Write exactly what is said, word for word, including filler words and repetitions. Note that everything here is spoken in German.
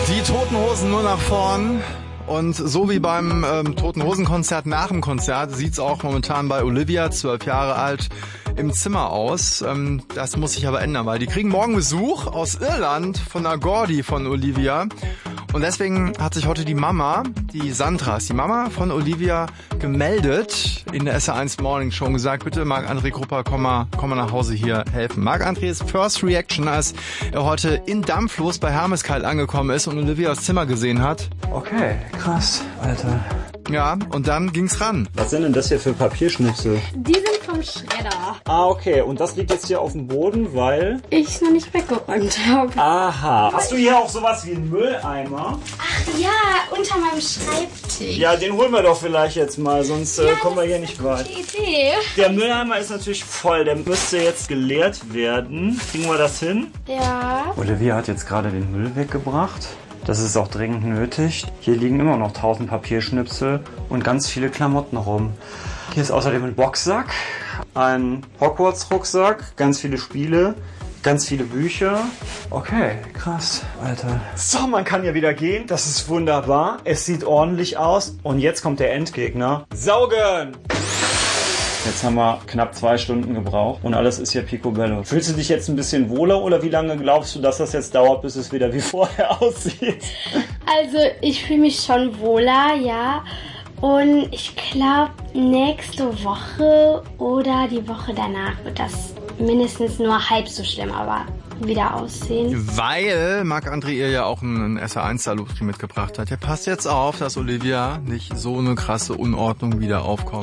Die Toten Hosen nur nach vorn. Und so wie beim ähm, Toten Hosen Konzert nach dem Konzert sieht's auch momentan bei Olivia, zwölf Jahre alt, im Zimmer aus. Ähm, das muss sich aber ändern, weil die kriegen morgen Besuch aus Irland von der Gordy von Olivia. Und deswegen hat sich heute die Mama, die Sandra, ist die Mama von Olivia, gemeldet in der S R eins Morning Show und gesagt, bitte Marc-André Krupper, komm mal, komm mal nach Hause hier helfen. Marc-Andrés First Reaction, als er heute in Dampflos bei Hermeskalt angekommen ist und Olivias Zimmer gesehen hat. Okay, krass, Alter. Ja, und dann ging's ran. Was sind denn das hier für Papierschnipsel? Die sind vom Schredder. Ah, okay. Und das liegt jetzt hier auf dem Boden, weil... ich es noch nicht weggeräumt habe. Aha. Hast du hier auch sowas wie einen Mülleimer? Ach ja, unter meinem Schreibtisch. Ja, den holen wir doch vielleicht jetzt mal, sonst äh, Ja, kommen wir hier nicht weit. gute Idee. Der Mülleimer ist natürlich voll, der müsste jetzt geleert werden. Kriegen wir das hin? Ja. Olivia hat jetzt gerade den Müll weggebracht. Das ist auch dringend nötig. Hier liegen immer noch tausend Papierschnipsel und ganz viele Klamotten rum. Hier ist außerdem ein Boxsack, ein Hogwarts-Rucksack, ganz viele Spiele, ganz viele Bücher. Okay, krass, Alter. So, man kann ja wieder gehen. Das ist wunderbar. Es sieht ordentlich aus. Und jetzt kommt der Endgegner. Saugen! Jetzt haben wir knapp zwei Stunden gebraucht und alles ist hier picobello. Fühlst du dich jetzt ein bisschen wohler oder wie lange glaubst du, dass das jetzt dauert, bis es wieder wie vorher aussieht? Also ich fühle mich schon wohler, ja. Und ich glaube, nächste Woche oder die Woche danach wird das mindestens nur halb so schlimm, aber wieder aussehen. Weil Marc-André ihr ja auch einen S R eins Salut mitgebracht hat. Ja, passt jetzt auf, dass Olivia nicht so eine krasse Unordnung wieder aufkommt.